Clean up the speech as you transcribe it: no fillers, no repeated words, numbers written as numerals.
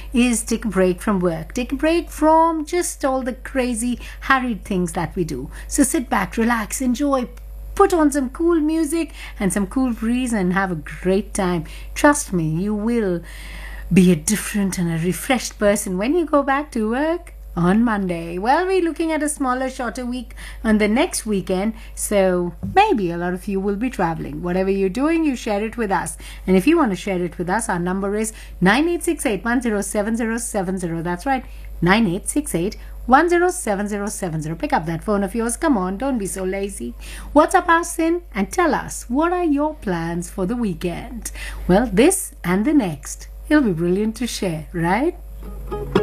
is take a break from work. Take a break from just all the crazy, harried things that we do. So sit back, relax, enjoy, put on some cool music and some cool breeze and have a great time. Trust me, you will be a different and a refreshed person when you go back to work on Monday. Well, we're looking at a smaller, shorter week on the next weekend, so maybe a lot of you will be traveling. Whatever you're doing, you share it with us. And if you want to share it with us, our number is 9868107070. That's right, 9868107070. Pick up that phone of yours. Come on, don't be so lazy. WhatsApp us in and tell us, what are your plans for the weekend? Well, this and the next, it'll be brilliant to share, right?